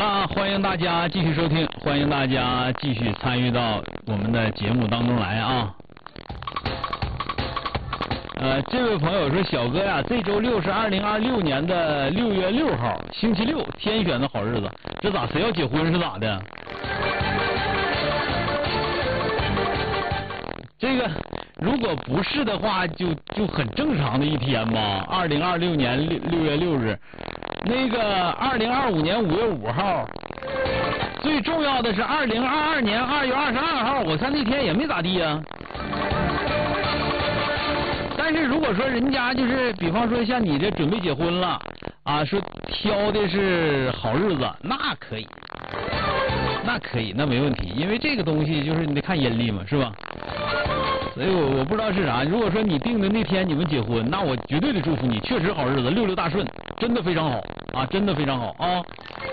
那欢迎大家继续收听，欢迎大家继续参与到我们的节目当中来啊。这位朋友说，小哥呀，这周六是2026年的6月6号，星期六，天选的好日子，这咋谁要结婚是咋的？这个如果不是的话，就很正常的一天嘛。2026年6月6日，那个2025年5月5号，最重要的是2022年2月22号，我看那天也没咋地呀。但是如果说人家就是比方说像你这准备结婚了啊，说挑的是好日子，那可以，那没问题，因为这个东西就是你得看阴历嘛，是吧？所以我不知道是啥。如果说你定的那天你们结婚，那我绝对的祝福你，确实好日子，六六大顺，真的非常好啊，真的非常好啊。